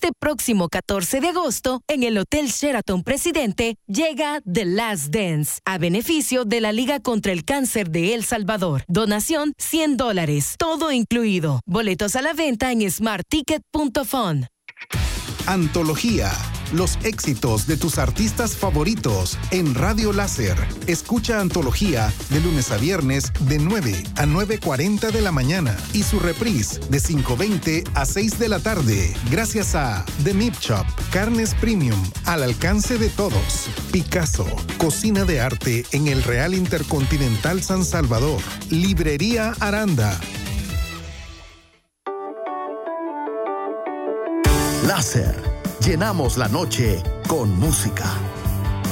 Este próximo 14 de agosto, en el Hotel Sheraton Presidente, llega The Last Dance, a beneficio de la Liga contra el Cáncer de El Salvador. Donación $100, todo incluido. Boletos a la venta en smartticket.fun. Antología. Los éxitos de tus artistas favoritos en Radio Láser. Escucha Antología de lunes a viernes de 9 a 9:40 de la mañana y su reprise de 5:20 a 6 de la tarde. Gracias a The Meat Shop, carnes premium al alcance de todos. Picasso, cocina de arte en el Real Intercontinental San Salvador. Librería Aranda. Láser. Llenamos la noche con música.